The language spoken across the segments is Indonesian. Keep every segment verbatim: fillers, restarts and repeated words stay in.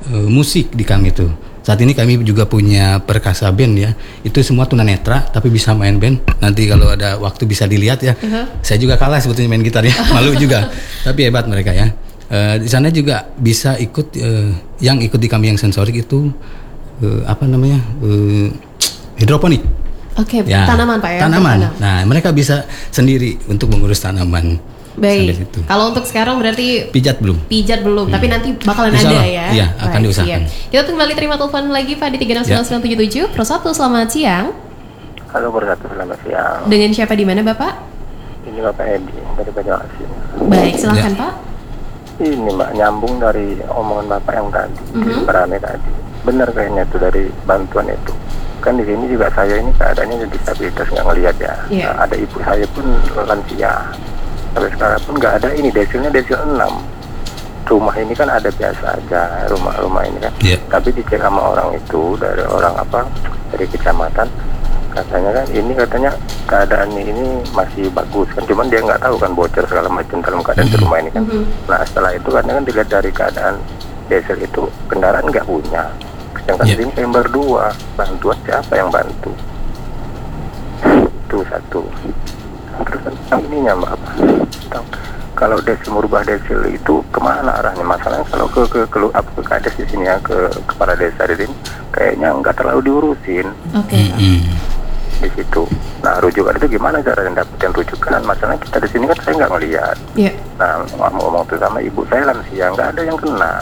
uh, musik di kami itu. Saat ini kami juga punya perkasa band ya. Itu semua tunanetra tapi bisa main band. Nanti kalau ada waktu bisa dilihat ya. Uh-huh. Saya juga kalah sebetulnya main gitar ya. Malu juga. Tapi hebat mereka ya. Uh, di sana juga bisa ikut uh, yang ikut di kami yang sensorik itu uh, apa namanya? Uh, hidroponik. Oke, okay, ya, tanaman Pak ya. Tanaman. Nah, mereka bisa sendiri untuk mengurus tanaman. Baik. Kalau untuk sekarang berarti pijat belum? Pijat belum, hmm. tapi nanti bakalan Insya ada Allah, ya. Iya, akan Baik, diusahakan. Siap. Kita kembali terima telepon lagi Pak di tiga enam sembilan sembilan tujuh tujuh. Pro satu, selamat siang. Halo, Pro selamat siang. Dengan siapa di mana Bapak? Ini Bapak Edi dari Banyuasin. Baik, silakan ya. Pak. Ini Mbak, nyambung dari omongan Bapak yang tadi, mm-hmm. Rame tadi. Benar kayaknya tuh dari bantuan itu. Kan di sini juga saya ini keadaannya disabilitas, nggak ngelihat ya. Yeah. Nah, ada ibu saya pun lansia. Sampai sekarang pun nggak ada ini desilnya desil enam. Rumah ini kan ada biasa aja rumah-rumah ini kan. Yeah. Tapi dicek sama orang itu dari orang apa dari kecamatan, katanya kan ini katanya keadaan ini masih bagus kan. Cuman dia nggak tahu kan bocor segala macam dalam keadaan mm-hmm. rumah ini kan. Mm-hmm. Nah setelah itu katanya kan dilihat dari keadaan desil itu kendaraan nggak punya. Sedangkan yeah. ini yang berdua, bantuan siapa yang bantu? Itu satu. Terus tentang ininya Mbak, tentang kalau desil merubah desil itu kemana arahnya? Masalahnya kalau ke ke ke apa ke kades di sini ya, ke kepala desa di sini kayaknya nggak terlalu diurusin. Oke. Okay. Mm-hmm. Di situ. Nah rujukan itu gimana cara dapetin rujukan? Masalahnya kita di sini kan saya nggak ngelihat. Yeah. Nah ngomong tuh sama ibu saya lansia nggak ada yang kena.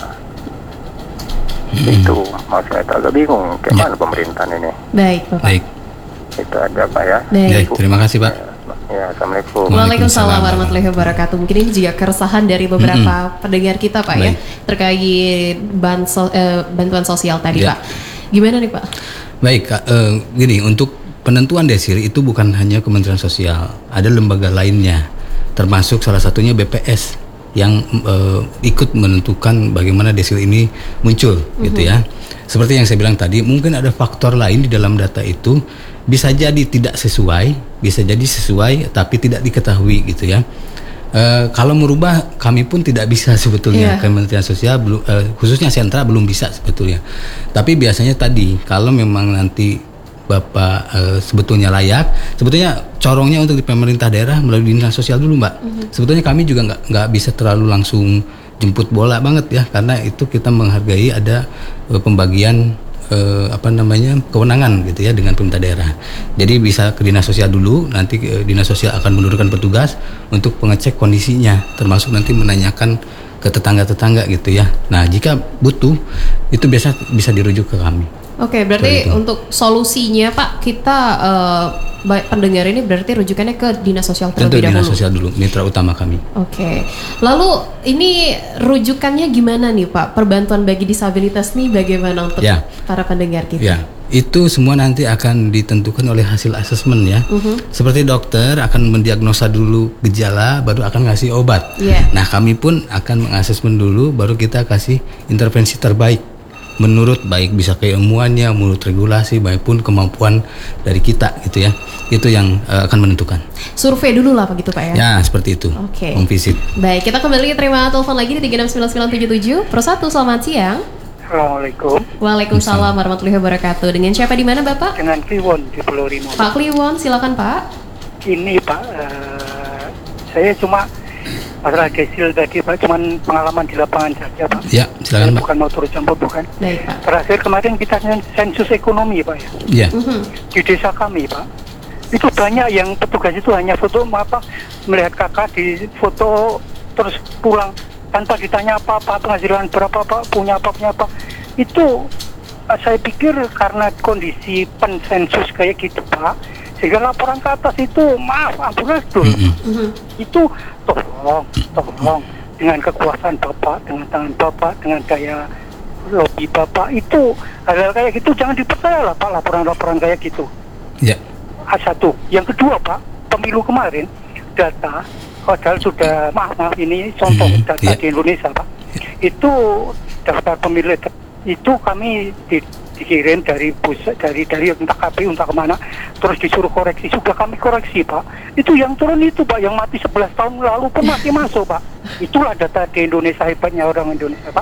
Hmm. Itu maksudnya itu agak bingung gimana ya. Pemerintahan ini. Baik Bapak. Baik. Itu ada Pak ya. Baik. Baik, terima kasih Pak. Ya, Assalamualaikum. Waalaikumsalam warahmatullahi wabarakatuh. Mungkin ini juga keresahan dari beberapa mm-hmm. pendengar kita Pak. Baik. Ya terkait banso, eh, bantuan sosial tadi ya. Pak. Gimana nih Pak? Baik Kak, eh, gini untuk penentuan desil itu bukan hanya Kementerian Sosial, ada lembaga lainnya, termasuk salah satunya B P S yang uh, ikut menentukan bagaimana desil ini muncul, mm-hmm. gitu ya. Seperti yang saya bilang tadi, mungkin ada faktor lain di dalam data itu, bisa jadi tidak sesuai, bisa jadi sesuai tapi tidak diketahui, gitu ya. Uh, kalau merubah kami pun tidak bisa sebetulnya, yeah. Kementerian Sosial belum, uh, khususnya sentra belum bisa sebetulnya. Tapi biasanya tadi kalau memang nanti Bapak e, sebetulnya layak, sebetulnya corongnya untuk di pemerintah daerah melalui dinas sosial dulu Mbak. Mm-hmm. Sebetulnya kami juga nggak nggak bisa terlalu langsung jemput bola banget ya, karena itu kita menghargai ada e, pembagian e, apa namanya kewenangan gitu ya dengan pemerintah daerah. Jadi bisa ke dinas sosial dulu, nanti e, dinas sosial akan menurunkan petugas untuk pengecek kondisinya, termasuk nanti menanyakan ke tetangga-tetangga gitu ya. Nah jika butuh itu biasa bisa dirujuk ke kami. Oke, berarti untuk solusinya Pak, kita uh, pendengar ini berarti rujukannya ke dinas sosial terlebih dahulu. Dinas sosial dulu, mitra utama kami. Oke, lalu ini rujukannya gimana nih Pak? Perbantuan bagi disabilitas nih bagaimana untuk ya. para pendengar kita? Ya, itu semua nanti akan ditentukan oleh hasil asesmen ya. Uh-huh. Seperti dokter akan mendiagnosa dulu gejala, baru akan ngasih obat. Yeah. Nah, kami pun akan mengasesmen dulu, baru kita kasih intervensi terbaik. Menurut baik bisa keilmuannya, menurut regulasi, baik pun kemampuan dari kita gitu ya. Itu yang uh, akan menentukan. Survei dulu lah begitu Pak ya? Ya seperti itu. Oke. Home visit. Baik, kita kembali terima telepon lagi di tiga enam sembilan sembilan tujuh tujuh. Pro satu, selamat siang. Assalamualaikum. Waalaikumsalam warahmatullahi wabarakatuh. Dengan siapa di mana Bapak? Dengan Kliwon di Pulau Rimau. Pak Kliwon, silakan Pak. Ini Pak, uh, saya cuma masalah desil tadi Pak, cuman pengalaman di lapangan saja Pak. Ya, silakan Pak. Bukan mau turut campur, bukan. Baik Pak. Terakhir kemarin kita sensus ekonomi Pak ya. Iya. Uh-huh. Di desa kami Pak, itu banyak yang petugas itu hanya foto apa, melihat kakak di foto terus pulang tanpa ditanya apa-apa, penghasilan berapa Pak, punya apa punya apa. Itu saya pikir karena kondisi pensensus kayak gitu Pak, sehingga laporan ke atas itu maaf amburadul. Mm-hmm. Itu tolong, tolong dengan kekuasaan Bapak, dengan tangan Bapak, dengan daya lobby Bapak, itu hal-hal kayak gitu jangan dipercaya lah Pak, laporan-laporan kayak gitu. Ya. Yeah. Satu. Yang kedua Pak, pemilu kemarin data, padahal sudah maaf maaf ini contoh mm-hmm. data yeah. di Indonesia Pak, itu daftar pemilih itu kami di dikirim dari pusat, dari dari entah K P U entah kemana, terus disuruh koreksi, sudah kami koreksi Pak. Itu yang turun itu Pak, yang mati sebelas tahun lalu pun masih masuk Pak. Itulah data di Indonesia, hebatnya orang Indonesia Pak.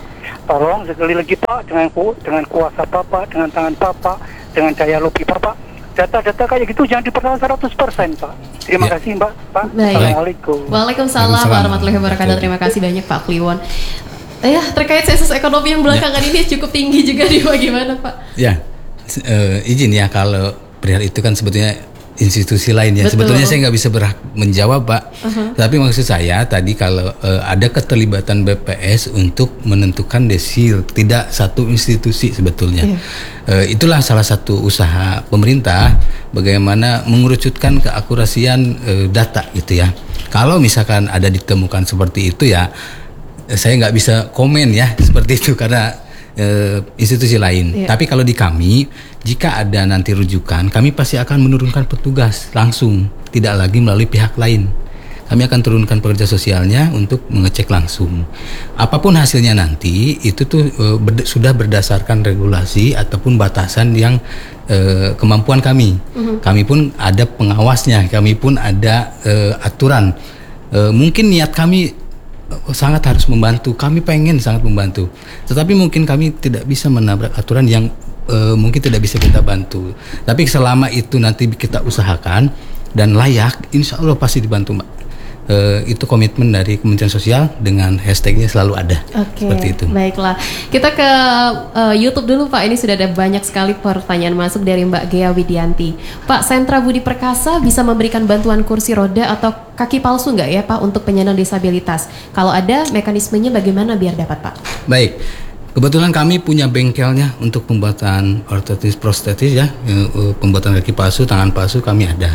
tolong sekali lagi Pak, dengan ku, dengan kuasa Bapak, dengan tangan Bapak, dengan daya lobby Bapak, data-data kayak gitu jangan dipersoalkan seratus persen Pak. Terima ya. kasih Mbak. Pak. Baik. Assalamualaikum. Waalaikumsalam warahmatullahi wabarakatuh. Terima kasih banyak Pak Kliwon. Ya, terkait sensus ekonomi yang belakangan ya. ini cukup tinggi juga nih, bagaimana Pak? Ya, uh, izin ya, kalau perihal itu kan sebetulnya institusi lain ya. Betul. Sebetulnya saya nggak bisa berhak menjawab Pak. Uh-huh. Tapi maksud saya tadi kalau uh, ada keterlibatan B P S untuk menentukan desil, tidak satu institusi sebetulnya. Yeah. Uh, itulah salah satu usaha pemerintah bagaimana mengerucutkan keakurasian uh, data gitu ya. Kalau misalkan ada ditemukan seperti itu ya, uh, saya nggak bisa komen ya seperti itu karena Uh, institusi lain. Yeah. Tapi kalau di kami, jika ada nanti rujukan, kami pasti akan menurunkan petugas langsung, tidak lagi melalui pihak lain. Kami akan turunkan pekerja sosialnya untuk mengecek langsung. Apapun hasilnya nanti, itu tuh uh, ber- sudah berdasarkan regulasi ataupun batasan yang uh, kemampuan kami. Mm-hmm. Kami pun ada pengawasnya, kami pun ada uh, aturan. Uh, mungkin niat kami sangat harus membantu, kami pengen sangat membantu, tetapi mungkin kami tidak bisa menabrak aturan yang uh, mungkin tidak bisa kita bantu. Tapi selama itu nanti kita usahakan dan layak, insya Allah pasti dibantu Mbak. Uh, itu komitmen dari Kementerian Sosial dengan hashtagnya selalu ada. Oke, seperti itu. Baiklah, kita ke uh, YouTube dulu Pak. Ini sudah ada banyak sekali pertanyaan masuk dari Mbak Gea Widianti. Pak, Sentra Budi Perkasa bisa memberikan bantuan kursi roda atau kaki palsu nggak ya Pak untuk penyandang disabilitas? Kalau ada, mekanismenya bagaimana biar dapat Pak? Baik. Kebetulan kami punya bengkelnya untuk pembuatan ortotis prostetis ya, pembuatan kaki palsu, tangan palsu kami ada.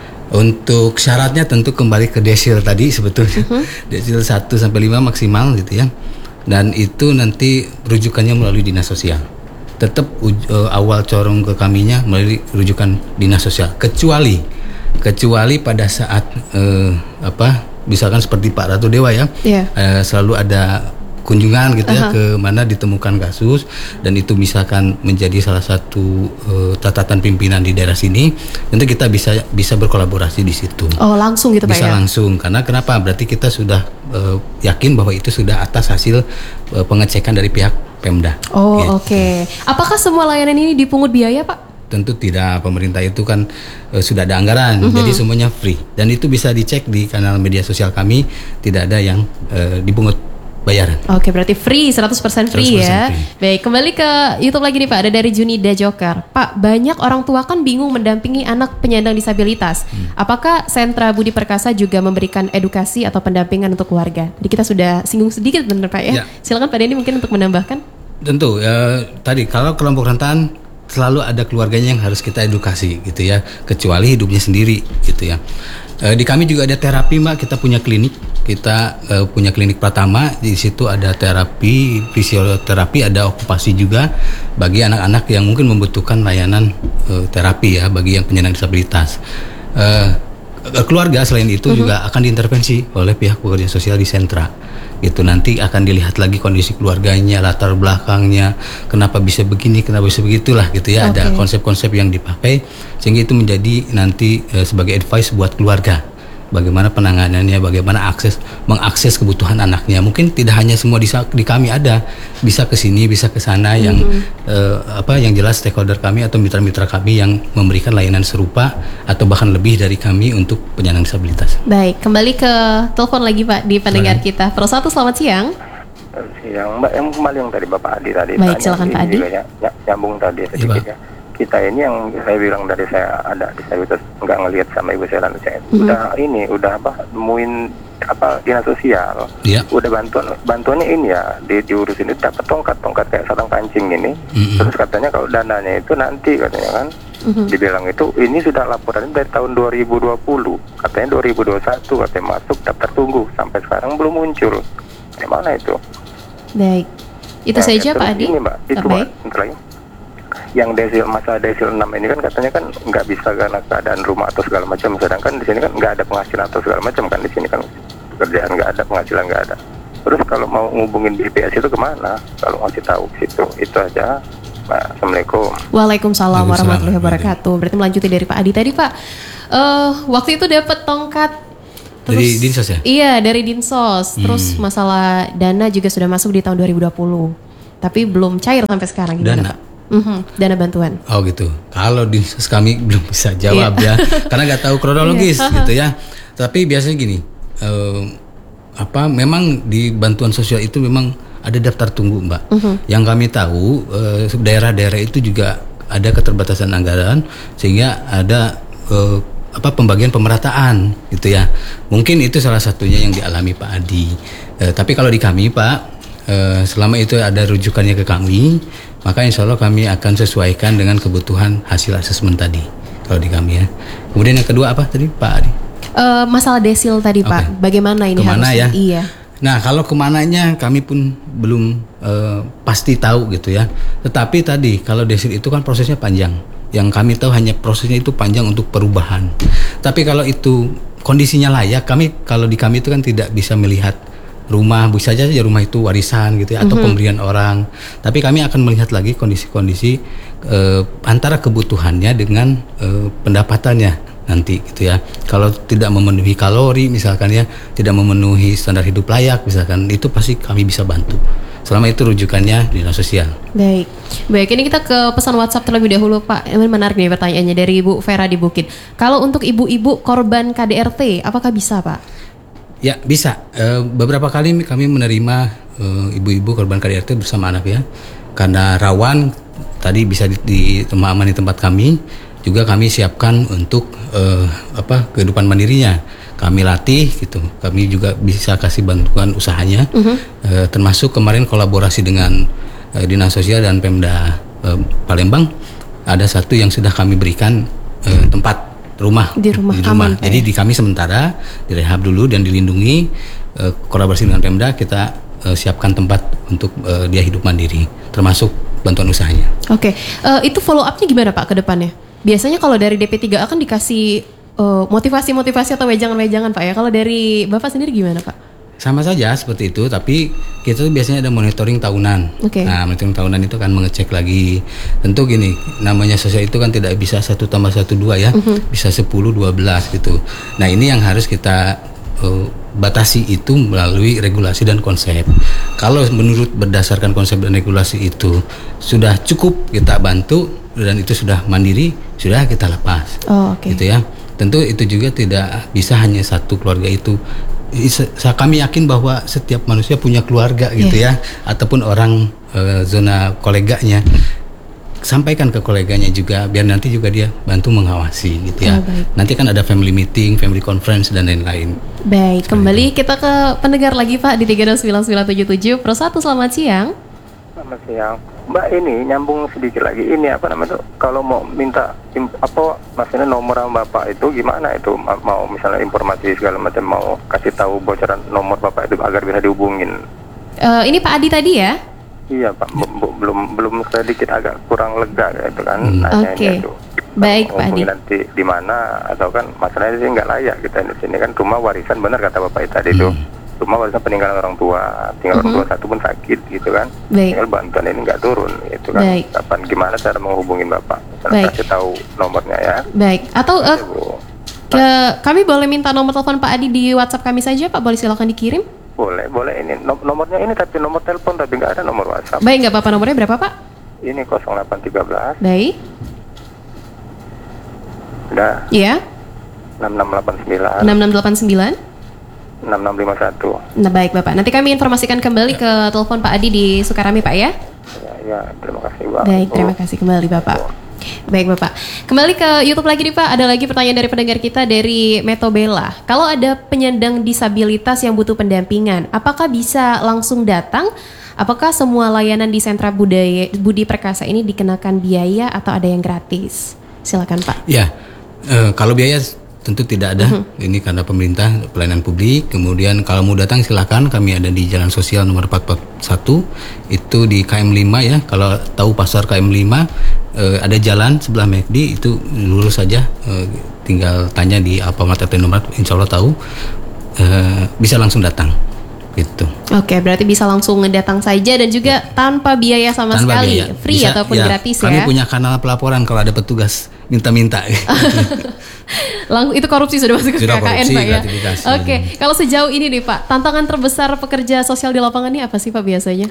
Untuk syaratnya tentu kembali ke desil tadi sebetulnya, uh-huh. desil satu sampai lima maksimal gitu ya. Dan itu nanti rujukannya melalui dinas sosial. Tetap uh, awal corong ke kaminya melalui rujukan dinas sosial. Kecuali kecuali pada saat uh, apa misalkan seperti Pak Ratu Dewa ya, yeah. uh, selalu ada kunjungan gitu uh-huh. ya ke mana ditemukan kasus dan itu misalkan menjadi salah satu uh, catatan pimpinan di daerah sini, tentu kita bisa bisa berkolaborasi di situ. Oh langsung gitu Pak ya? Bisa langsung, karena kenapa? Berarti kita sudah uh, yakin bahwa itu sudah atas hasil uh, pengecekan dari pihak Pemda. Oh gitu. Oke. Okay. Apakah semua layanan ini dipungut biaya Pak? Tentu tidak, pemerintah itu kan uh, sudah ada anggaran, uh-huh. jadi semuanya free dan itu bisa dicek di kanal media sosial kami, tidak ada yang uh, dipungut bayaran. Oke, berarti free, seratus persen free ya. Free. Baik, kembali ke YouTube lagi nih Pak, ada dari Junida Joker. Pak, banyak orang tua kan bingung mendampingi anak penyandang disabilitas. Hmm. Apakah Sentra Budi Perkasa juga memberikan edukasi atau pendampingan untuk keluarga? Jadi kita sudah singgung sedikit benar Pak ya. ya. Silakan Pak Denny mungkin untuk menambahkan. Tentu, ya, tadi kalau kelompok rentan selalu ada keluarganya yang harus kita edukasi gitu ya, kecuali hidupnya sendiri gitu ya. E, di kami juga ada terapi Mbak, kita punya klinik, kita e, punya klinik Pratama, di situ ada terapi, fisioterapi, ada okupasi juga bagi anak-anak yang mungkin membutuhkan layanan e, terapi ya, bagi yang penyandang disabilitas. E, keluarga selain itu uh-huh. juga akan diintervensi oleh pihak pekerja sosial di sentra. Itu nanti akan dilihat lagi kondisi keluarganya, latar belakangnya, kenapa bisa begini, kenapa bisa begitulah gitu ya. Okay. Ada konsep-konsep yang dipakai sehingga itu menjadi nanti e, sebagai advice buat keluarga. Bagaimana penanganannya, bagaimana akses mengakses kebutuhan anaknya. Mungkin tidak hanya semua di, di kami ada, bisa ke sini, bisa ke sana mm-hmm. yang eh, apa yang jelas stakeholder kami atau mitra-mitra kami yang memberikan layanan serupa atau bahkan lebih dari kami untuk penyandang disabilitas. Baik, kembali ke telepon lagi Pak di pendengar Selamat. kita. Pro satu, selamat siang. Siang Mbak, yang kembali yang tadi Bapak Adi tadi. Baik, silakan Pak Adi. Ya, nyambung tadi sedikit ya. Kita ini yang saya bilang dari saya ada disabilitas nggak ngelihat sama ibu saya lalu saya mm-hmm. udah ini udah apa nemuin apa dinas sosial yeah. udah bantuan bantuannya ini ya di, diurusin itu dapat tongkat tongkat kayak sarang kancing ini mm-hmm. terus katanya kalau dananya itu nanti katanya kan mm-hmm. dibilang itu ini sudah laporan dari tahun dua ribu dua puluh katanya dua ribu dua puluh satu katanya masuk daftar tunggu sampai sekarang belum muncul gimana itu? Baik itu nah, saja ya, Pak Adi. Ini Mbak itu Mbak lagi. Yang desil masa desil enam ini kan katanya kan nggak bisa karena keadaan rumah atau segala macam, sedangkan di sini kan nggak ada penghasilan atau segala macam kan di sini kan pekerjaan nggak ada, penghasilan nggak ada. Terus kalau mau ngubungin B P S itu kemana? Kalau ngasih tahu situ itu aja. Nah, Assalamualaikum. Waalaikumsalam warahmatullahi wabarakatuh. Berarti melanjuti dari Pak Adi tadi Pak. Uh, waktu itu dapat tongkat. Terus, dari Dinsos ya? Iya dari Dinsos. Terus hmm. masalah dana juga sudah masuk di tahun dua ribu dua puluh. tapi belum cair sampai sekarang. Dana. Mm-hmm. Dana bantuan. Oh gitu. Kalau di kami belum bisa jawab ya, karena nggak tahu kronologis gitu ya. Tapi biasanya gini, eh, apa? Memang di bantuan sosial itu memang ada daftar tunggu, Mbak. Mm-hmm. Yang kami tahu eh, daerah-daerah itu juga ada keterbatasan anggaran sehingga ada eh, apa pembagian pemerataan gitu ya. Mungkin itu salah satunya yang dialami Pak Adi. Eh, tapi kalau di kami Pak, eh, selama itu ada rujukannya ke kami, maka insya Allah kami akan sesuaikan dengan kebutuhan hasil asesmen tadi. Kalau di kami ya. Kemudian yang kedua apa tadi Pak Adi? Uh, masalah desil tadi okay. Pak, bagaimana ini kemana harus? Ya? Iya. Nah kalau kemananya kami pun belum uh, pasti tahu gitu ya. Tetapi tadi kalau desil itu kan prosesnya panjang. Yang kami tahu hanya prosesnya itu panjang untuk perubahan. Tapi kalau itu kondisinya layak, kami kalau di kami itu kan tidak bisa melihat rumah, bisa saja rumah itu warisan gitu ya, atau mm-hmm. pemberian orang. Tapi kami akan melihat lagi kondisi-kondisi uh, antara kebutuhannya dengan uh, pendapatannya nanti gitu ya. Kalau tidak memenuhi kalori misalkan ya, tidak memenuhi standar hidup layak misalkan, itu pasti kami bisa bantu. Selama itu rujukannya dinas sosial. Baik, baik. Ini kita ke pesan WhatsApp terlebih dahulu Pak. Ini menarik nih pertanyaannya dari Ibu Vera di Bukit. Kalau untuk ibu-ibu korban K D R T, apakah bisa Pak? Ya bisa. E, beberapa kali kami menerima e, ibu-ibu korban K D R T bersama anak ya, karena rawan tadi bisa di, di aman di tempat kami. Juga kami siapkan untuk uh, apa kehidupan mandirinya, kami latih gitu. Kami juga bisa kasih bantuan usahanya, uh-huh. uh, termasuk kemarin kolaborasi dengan uh, dinas sosial dan Pemda uh, Palembang. Ada satu yang sudah kami berikan uh, tempat rumah di rumah, di rumah. Aman, Jadi ya. Di kami sementara direhab dulu dan dilindungi. Uh, kolaborasi dengan Pemda kita uh, siapkan tempat untuk uh, dia hidup mandiri, termasuk bantuan usahanya. Oke, okay. uh, itu follow up-nya gimana Pak ke depannya? Biasanya kalau dari D P tiga A kan dikasih uh, motivasi-motivasi atau wejangan-wejangan Pak ya. Kalau dari Bapak sendiri gimana Pak? Sama saja seperti itu, tapi kita tuh biasanya ada monitoring tahunan. Okay. Nah, monitoring tahunan itu kan mengecek lagi. Tentu gini, namanya sosial itu kan tidak bisa satu tambah satu dua ya, uh-huh. bisa sepuluh, dua belas gitu. Nah ini yang harus kita uh, batasi itu melalui regulasi dan konsep. Kalau menurut berdasarkan konsep dan regulasi itu sudah cukup kita bantu dan itu sudah mandiri, sudah kita lepas. Oh, okay. Gitu ya. Tentu itu juga tidak bisa hanya satu keluarga itu. Kami yakin bahwa setiap manusia punya keluarga gitu yeah. ya, ataupun orang e, zona koleganya. Sampaikan ke koleganya juga biar nanti juga dia bantu mengawasi gitu ya. Oh, nanti kan ada family meeting, family conference dan lain-lain. Baik, kembali kita ke pendengar lagi Pak di tiga dua sembilan sembilan tujuh tujuh Pro satu. Selamat siang. Selamat siang. Mbak, ini nyambung sedikit lagi. Ini apa namanya tuh? Kalau mau minta imp, apa maksudnya nomor sama Bapak itu gimana itu? Mau misalnya informasi segala macam, mau kasih tahu bocoran nomor Bapak itu agar bisa dihubungin. Uh, ini Pak Adi tadi ya? Iya Pak, B- b- belum belum sedikit agak kurang lega gitu kan. Hmm. Oke. Okay. Baik Pak Adi. Nanti di mana atau kan masalahnya sih nggak layak kita di sini kan, rumah warisan, benar kata Bapak tadi itu. Hmm. Rumah warisan peninggalan orang tua, tinggal uh-huh. orang tua satu pun sakit gitu kan. Baik. Tinggal bantuan ini nggak turun gitu kan. Baik. Kapan gimana cara menghubungin Bapak? Saya kasih tahu nomornya ya. Baik. Atau uh, ke, kami boleh minta nomor telepon Pak Adi di WhatsApp kami saja Pak, boleh silakan dikirim. Boleh, boleh ini Nom- nomornya ini tapi nomor telepon tapi nggak ada nomor WhatsApp. Baik, nggak apa-apa. Nomornya berapa Pak? Ini nol delapan tiga belas. Baik. Udah. Iya. enam enam delapan sembilan. enam enam delapan sembilan. enam enam lima satu. Nah baik Bapak, nanti kami informasikan kembali ke telepon Pak Adi di Sukarami Pak ya. Ya, ya terima kasih Pak. Baik, terima kasih kembali Bapak. Oh. Baik Bapak, kembali ke YouTube lagi nih Pak. Ada lagi pertanyaan dari pendengar kita dari Metobella. Kalau ada penyandang disabilitas yang butuh pendampingan, apakah bisa langsung datang? Apakah semua layanan di Sentra Budaya Budi Perkasa ini dikenakan biaya atau ada yang gratis? Silakan Pak. Ya, e, kalau biaya tentu tidak ada, uh-huh. ini karena pemerintah pelayanan publik. Kemudian kalau mau datang silakan, kami ada di Jalan Sosial nomor empat empat satu, itu di K M lima ya. Kalau tahu pasar K M lima, eh, ada jalan sebelah M A C D, itu lurus saja, eh, tinggal tanya di Alfamart atau Indomaret, insya Allah tahu, eh, bisa langsung datang gitu. Oke, berarti bisa langsung datang saja dan juga ya. tanpa biaya sama tanpa sekali, biaya. Free bisa, ataupun ya, gratis kami ya. Kami punya kanal pelaporan kalau ada petugas minta-minta. Lang itu korupsi sudah masuk ke sudah K K N Pak ya. Oke, okay. Kalau sejauh ini nih Pak, tantangan terbesar pekerja sosial di lapangan ini apa sih Pak biasanya?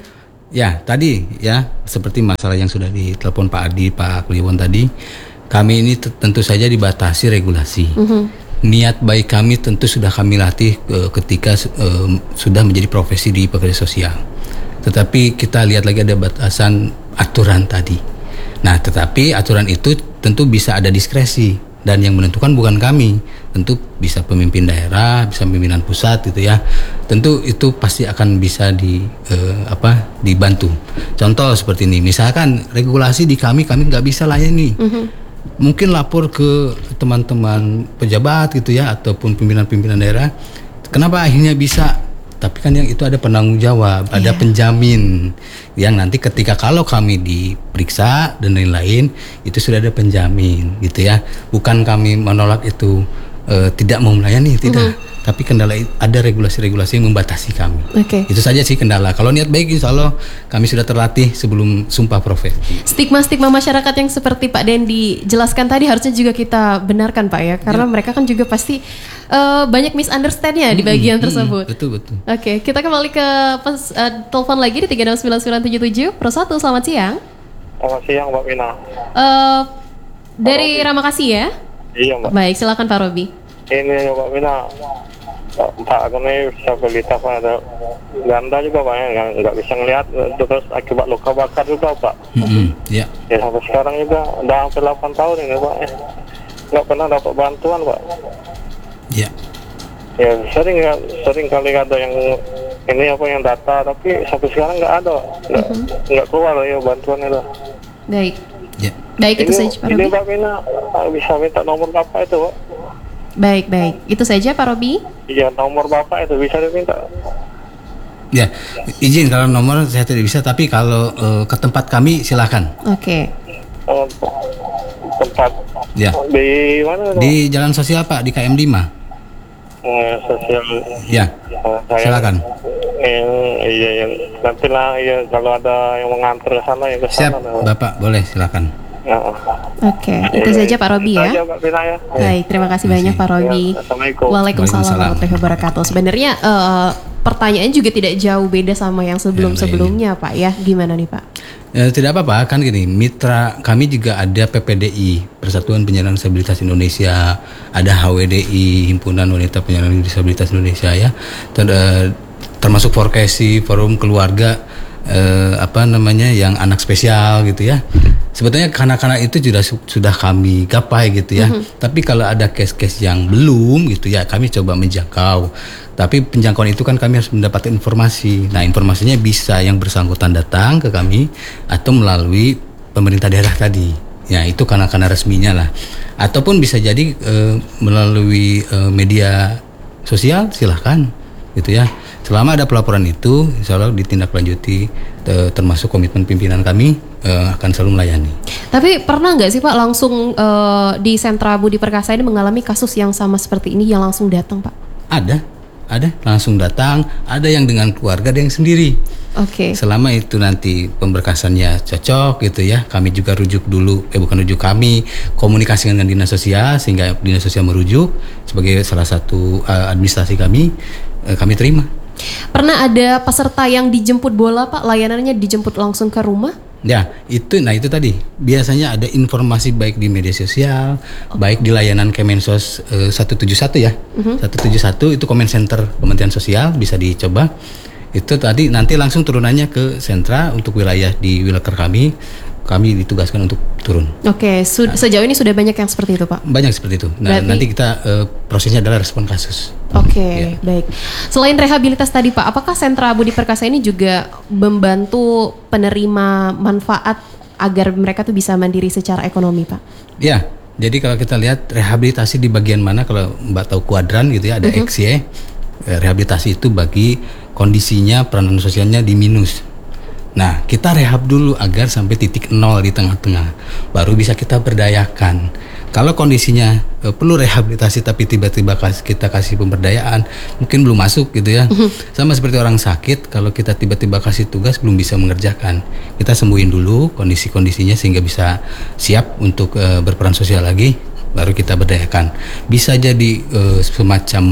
Ya, tadi ya seperti masalah yang sudah ditelepon Pak Adi, Pak Kliwon tadi, kami ini t- tentu saja dibatasi regulasi. Mm-hmm. Niat baik kami tentu sudah kami latih uh, ketika uh, sudah menjadi profesi di pekerja sosial. Tetapi kita lihat lagi ada batasan aturan tadi. Nah, tetapi aturan itu tentu bisa ada diskresi dan yang menentukan bukan kami. Tentu bisa pemimpin daerah, bisa pimpinan pusat gitu ya. Tentu itu pasti akan bisa di eh, apa dibantu. Contoh seperti ini, misalkan regulasi di kami kami nggak bisa layani. Mm-hmm. Mungkin lapor ke teman-teman pejabat gitu ya ataupun pimpinan-pimpinan daerah. Kenapa akhirnya bisa? Tapi kan yang itu ada penanggung jawab, ada yeah. penjamin yang nanti ketika kalau kami diperiksa dan lain-lain itu sudah ada penjamin gitu ya. Bukan kami menolak itu uh, tidak mau melayani, tidak. Mm-hmm. Tapi kendala ada regulasi-regulasi yang membatasi kami. Okay. Itu saja sih kendala. Kalau niat baik insya Allah kami sudah terlatih sebelum sumpah profesi. Stigma-stigma masyarakat yang seperti Pak Dendi jelaskan tadi harusnya juga kita benarkan Pak ya. Karena ya. mereka kan juga pasti uh, banyak misunderstand-nya di bagian hmm, tersebut. Hmm, betul, betul. Oke, okay, kita kembali ke pes, uh, telepon lagi di tiga enam sembilan sembilan tujuh tujuh. Pro satu, selamat siang. Selamat siang Mbak Mina. Uh, dari Ramakasi ya? Iya Mbak. Baik, silakan Pak Robi. Ini Mbak Mina. Pak ini disabilitas ada ganda juga Pak ya, nggak, nggak bisa ngelihat terus akibat luka bakar juga Pak. Mm-hmm. Yeah. Ya sampai sekarang juga udah hampir delapan tahun ini Pak ya, nggak pernah dapat bantuan Pak. Iya. Yeah. Ya sering sering kali ada yang ini apa yang data tapi sampai sekarang nggak ada, nggak mm-hmm. nggak keluar ya bantuan itu. Baik. Ya. Baik itu ini, saja Pak Robi. Ini Pak Mina bisa minta nomor Bapak itu Pak. Baik, baik. Itu saja Pak Robi? Iya, nomor Bapak itu bisa diminta. Ya, izin kalau nomor saya tidak bisa, tapi kalau uh, ke tempat kami silakan. Oke. Okay. Oh, tempat? Ya. Di mana? Di Jalan Sosial Pak, di K M lima. Oh, sosial. Ya, oh, saya, silakan. Eh, iya, iya. Nanti lah, iya, kalau ada yang mengantar ke sana, ya ke sana. Siap, Bapak, boleh silakan. Ya. Oke, okay, itu saja Pak Robi ya. Saja, Pak Pina, ya. Baik, terima kasih banyak Pak Robi. Ya, Assalamualaikum. Waalaikumsalam warahmatullahi wabarakatuh. Sebenarnya uh, pertanyaan juga tidak jauh beda sama yang sebelum-sebelumnya Pak ya. Gimana nih Pak? Ya, tidak apa-apa, kan gini, mitra kami juga ada P P D I, Persatuan Penyandang Disabilitas Indonesia, ada H W D I, Himpunan Wanita Penyandang Disabilitas Indonesia ya, Ter, uh, termasuk Forkesi, Forum Keluarga, uh, apa namanya, yang anak spesial gitu ya. Sebetulnya kanak-kanak itu sudah sudah kami gapai gitu ya. Mm-hmm. Tapi kalau ada case-case yang belum gitu ya, kami coba menjangkau. Tapi penjangkauan itu kan kami harus mendapatkan informasi. Nah, informasinya bisa yang bersangkutan datang ke kami atau melalui pemerintah daerah tadi. Ya, itu kanak-kanak resminya lah. Ataupun bisa jadi e, melalui e, media sosial, silahkan gitu ya. Selama ada pelaporan itu, insya Allah ditindaklanjuti, te, termasuk komitmen pimpinan kami e, akan selalu melayani. Tapi pernah nggak sih Pak langsung e, di Sentra Budi Perkasa ini mengalami kasus yang sama seperti ini yang langsung datang Pak? Ada, ada langsung datang, ada yang dengan keluarga, ada yang sendiri. Oke. Okay. Selama itu nanti pemberkasannya cocok gitu ya, kami juga rujuk dulu, eh bukan rujuk kami, komunikasi dengan dinas sosial sehingga dinas sosial merujuk sebagai salah satu uh, administrasi kami, uh, kami terima. Pernah ada peserta yang dijemput bola Pak, layanannya dijemput langsung ke rumah? Ya, itu nah itu tadi. Biasanya ada informasi baik di media sosial, okay. baik di layanan Kemensos uh, seratus tujuh puluh satu ya. Uh-huh. seratus tujuh puluh satu itu Comment Center Kementerian Sosial, bisa dicoba. Itu tadi nanti langsung turunannya ke sentra untuk wilayah di wilayah kami. Kami ditugaskan untuk turun. Oke, su- nah, sejauh ini sudah banyak yang seperti itu Pak? Banyak seperti itu. Nah, Berarti... nanti kita uh, prosesnya adalah respon kasus. Oke, ya. Baik. Selain rehabilitas tadi Pak, apakah Sentra Budi Perkasa ini juga membantu penerima manfaat agar mereka tuh bisa mandiri secara ekonomi Pak? Ya, jadi kalau kita lihat rehabilitasi di bagian mana, kalau Mbak tahu kuadran gitu ya, ada uh-huh. X Y. Rehabilitasi itu bagi kondisinya peranan sosialnya di minus. Nah, kita rehab dulu agar sampai titik nol di tengah-tengah, baru bisa kita berdayakan. Kalau kondisinya e, perlu rehabilitasi tapi tiba-tiba kas, kita kasih pemberdayaan, mungkin belum masuk gitu ya. Sama seperti orang sakit, kalau kita tiba-tiba kasih tugas belum bisa mengerjakan. Kita sembuhin dulu kondisi-kondisinya sehingga bisa siap untuk e, berperan sosial lagi, baru kita berdayakan. Bisa jadi e, semacam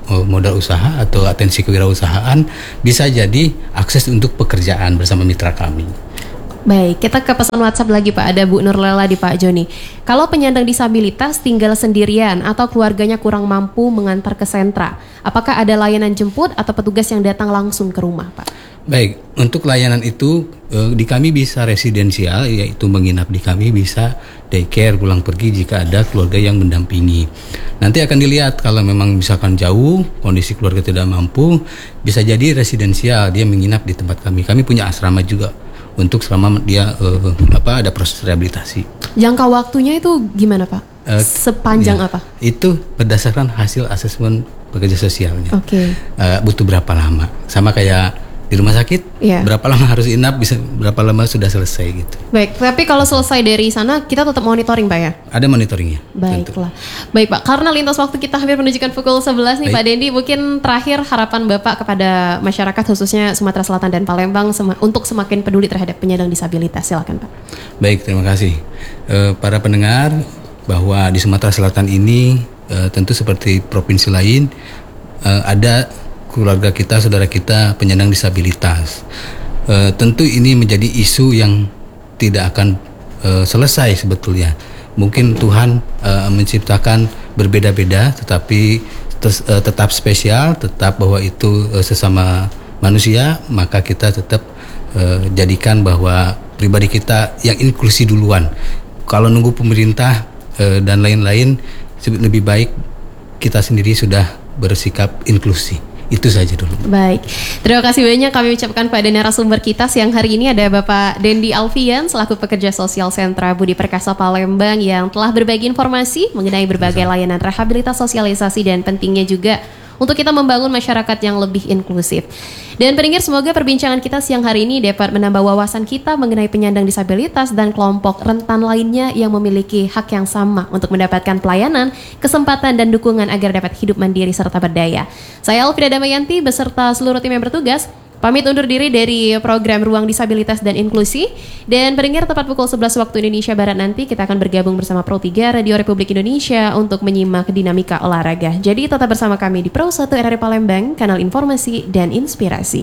modal usaha atau atensi kewirausahaan, bisa jadi akses untuk pekerjaan bersama mitra kami. Baik, kita ke pesan WhatsApp lagi Pak. Ada Bu Nurlela di Pak Joni. Kalau penyandang disabilitas tinggal sendirian atau keluarganya kurang mampu mengantar ke sentra, apakah ada layanan jemput atau petugas yang datang langsung ke rumah Pak? Baik, untuk layanan itu eh, di kami bisa residensial, yaitu menginap di kami, bisa daycare pulang pergi jika ada keluarga yang mendampingi. Nanti akan dilihat kalau memang misalkan jauh, kondisi keluarga tidak mampu, bisa jadi residensial, dia menginap di tempat kami. Kami punya asrama juga untuk selama dia uh, apa ada proses rehabilitasi. Jangka waktunya itu gimana Pak? Uh, Sepanjang ya, apa? Itu berdasarkan hasil asesmen pekerja sosialnya. Oke. Okay. Uh, butuh berapa lama? Sama kayak di rumah sakit, yeah. berapa lama harus inap, bisa berapa lama sudah selesai gitu. Baik, tapi kalau selesai dari sana kita tetap monitoring Pak ya? Ada monitoringnya. Baiklah. Baik Pak, karena lintas waktu kita hampir menunjukkan pukul sebelas nih. Baik. Pak Dendi, mungkin terakhir harapan Bapak kepada masyarakat khususnya Sumatera Selatan dan Palembang sem- untuk semakin peduli terhadap penyandang disabilitas. Silakan Pak. Baik, terima kasih. E, para pendengar, bahwa di Sumatera Selatan ini e, tentu seperti provinsi lain e, ada keluarga kita, saudara kita penyandang disabilitas. E, tentu ini menjadi isu yang tidak akan e, selesai sebetulnya. Mungkin Tuhan e, menciptakan berbeda-beda, tetapi tes, e, tetap spesial, tetap bahwa itu e, sesama manusia, maka kita tetap e, jadikan bahwa pribadi kita yang inklusi duluan. Kalau nunggu pemerintah e, dan lain-lain, lebih baik kita sendiri sudah bersikap inklusi. Itu saja dulu. Baik, terima kasih banyak kami ucapkan pada narasumber kita siang hari ini ada Bapak Dendi Alfian selaku pekerja sosial Sentra Budi Perkasa Palembang yang telah berbagi informasi mengenai berbagai layanan rehabilitas sosialisasi dan pentingnya juga untuk kita membangun masyarakat yang lebih inklusif. Dan pendengar, semoga perbincangan kita siang hari ini dapat menambah wawasan kita mengenai penyandang disabilitas dan kelompok rentan lainnya yang memiliki hak yang sama untuk mendapatkan pelayanan, kesempatan dan dukungan agar dapat hidup mandiri serta berdaya. Saya Alfrida Damayanti beserta seluruh tim yang bertugas pamit undur diri dari program Ruang Disabilitas dan Inklusi. Dan pendengar, tepat pukul sebelas waktu Indonesia Barat nanti kita akan bergabung bersama Pro tiga Radio Republik Indonesia untuk menyimak dinamika olahraga. Jadi tetap bersama kami di Pro satu R R I Palembang, kanal informasi dan inspirasi.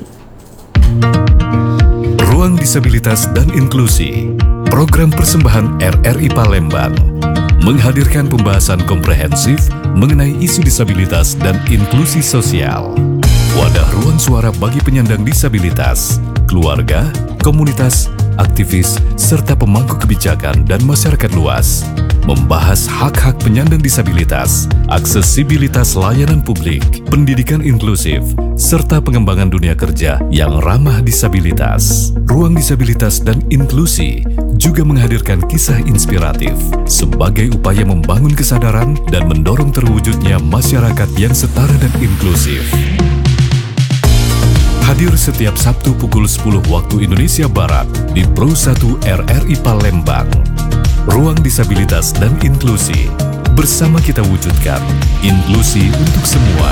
Ruang Disabilitas dan Inklusi, program persembahan R R I Palembang, menghadirkan pembahasan komprehensif mengenai isu disabilitas dan inklusi sosial. Wadah ruang suara bagi penyandang disabilitas, keluarga, komunitas, aktivis, serta pemangku kebijakan dan masyarakat luas. Membahas hak-hak penyandang disabilitas, aksesibilitas layanan publik, pendidikan inklusif, serta pengembangan dunia kerja yang ramah disabilitas. Ruang Disabilitas dan Inklusi juga menghadirkan kisah inspiratif sebagai upaya membangun kesadaran dan mendorong terwujudnya masyarakat yang setara dan inklusif. Hadir setiap Sabtu pukul sepuluh waktu Indonesia Barat di Pro satu R R I Palembang. Ruang Disabilitas dan Inklusi. Bersama kita wujudkan inklusi untuk semua.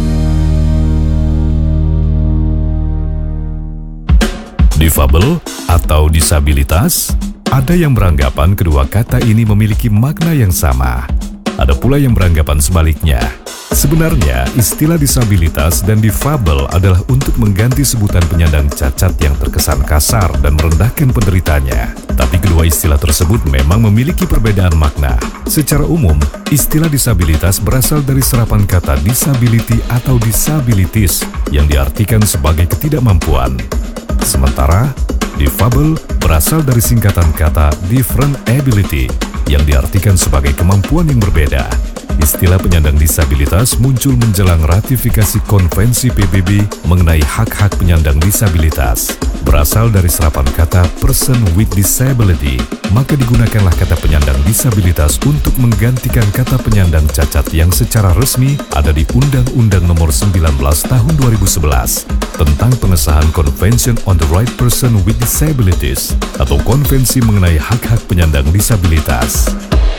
Difabel atau disabilitas? Ada yang beranggapan kedua kata ini memiliki makna yang sama. Ada pula yang beranggapan sebaliknya. Sebenarnya, istilah disabilitas dan difabel adalah untuk mengganti sebutan penyandang cacat yang terkesan kasar dan merendahkan penderitanya. Tapi kedua istilah tersebut memang memiliki perbedaan makna. Secara umum, istilah disabilitas berasal dari serapan kata disability atau disabilities yang diartikan sebagai ketidakmampuan. Sementara, difabel berasal dari singkatan kata different ability yang diartikan sebagai kemampuan yang berbeda. Istilah penyandang disabilitas muncul menjelang ratifikasi Konvensi P B B mengenai hak-hak penyandang disabilitas. Berasal dari serapan kata person with disability, maka digunakanlah kata penyandang disabilitas untuk menggantikan kata penyandang cacat yang secara resmi ada di Undang-Undang Nomor sembilan belas Tahun dua ribu sebelas tentang pengesahan Convention on the Right Person with Disabilities atau Konvensi mengenai hak-hak penyandang disabilitas.